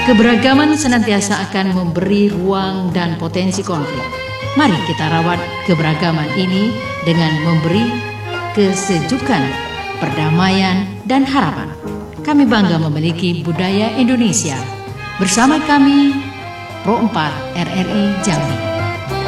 Keberagaman senantiasa akan memberi ruang dan potensi konflik. Mari kita rawat keberagaman ini dengan memberi kesejukan, perdamaian, dan harapan. Kami bangga memiliki budaya Indonesia. Bersama kami, Pro 4 RRI Jambi.